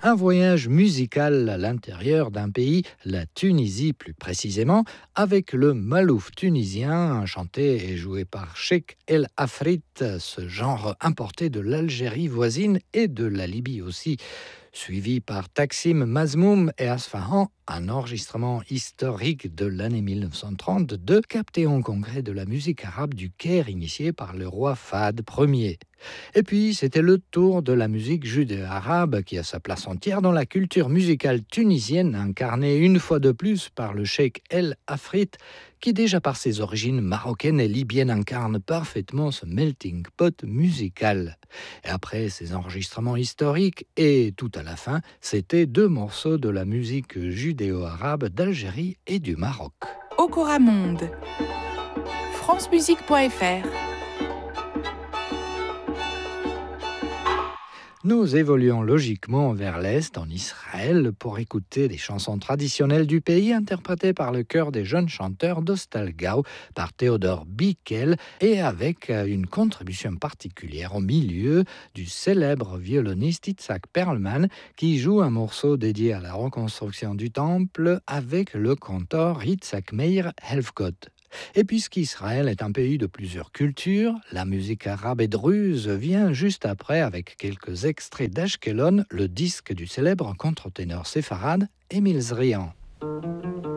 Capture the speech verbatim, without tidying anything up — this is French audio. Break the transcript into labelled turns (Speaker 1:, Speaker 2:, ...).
Speaker 1: Un voyage musical à l'intérieur d'un pays, la Tunisie plus précisément, avec le malouf tunisien, chanté et joué par Cheikh El Afrit, ce genre importé de l'Algérie voisine et de la Libye aussi, suivi par Taksim Mazmoum et Asfahan, un enregistrement historique de l'année mille neuf cent trente-deux, capté en congrès de la musique arabe du Caire initié par le roi Fahd Ier. Et puis, c'était le tour de la musique judéo-arabe qui a sa place entière dans la culture musicale tunisienne, incarnée une fois de plus par le cheikh El Afrit, qui déjà par ses origines marocaines et libyennes incarne parfaitement ce melting pot musical. Et après ces enregistrements historiques, et tout à la fin, c'était deux morceaux de la musique judéo-arabe d'Algérie et du Maroc.
Speaker 2: Okora Monde, francemusique point f r.
Speaker 1: Nous évoluons logiquement vers l'Est, en Israël, pour écouter des chansons traditionnelles du pays interprétées par le chœur des jeunes chanteurs d'Ostalgau, par Théodore Bickel, et avec une contribution particulière au milieu du célèbre violoniste Itzhak Perlman, qui joue un morceau dédié à la reconstruction du temple avec le cantor Yitzhak Meir Helfgott. Et puisqu'Israël est un pays de plusieurs cultures, la musique arabe et druze vient juste après avec quelques extraits d'Ashkelon, le disque du célèbre contre-ténor séfarade Émile Zrian.